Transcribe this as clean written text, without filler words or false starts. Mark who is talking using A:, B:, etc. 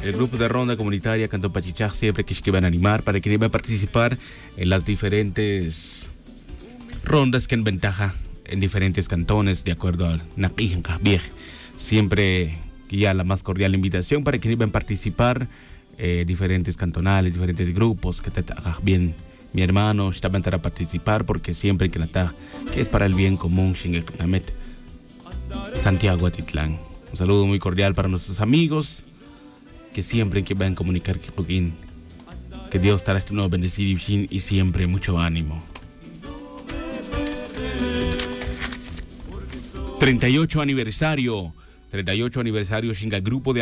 A: El grupo de ronda comunitaria Cantón Pachichaj siempre que van a animar para que van a participar en las diferentes rondas que en ventaja en diferentes cantones de acuerdo al Napijan Viej. Siempre ya la más cordial invitación para que van a participar diferentes cantonales, diferentes grupos que te bien. Mi hermano está a participar porque siempre que es para el bien común, Santiago Atitlán. Un saludo muy cordial para nuestros amigos que siempre que van a comunicar que Dios estará este nuevo bendecido y siempre mucho ánimo. 38 aniversario Shinga Grupo de